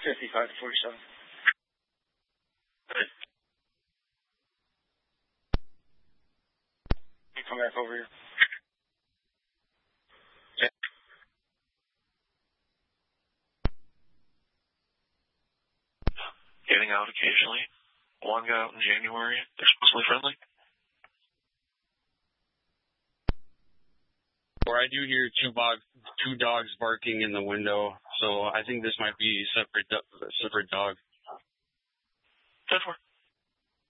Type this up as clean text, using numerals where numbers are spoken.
55 to 47. You come back over here. Getting out occasionally. One got out in January. They're supposedly friendly. Or I do hear two dogs barking in the window, so I think this might be a separate dog. 10-4.